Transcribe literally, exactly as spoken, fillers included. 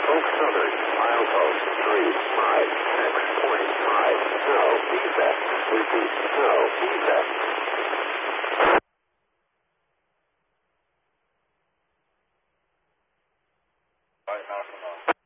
Oak Southern, milepost three five six point five. No defect. Repeat, no defect. Right, now,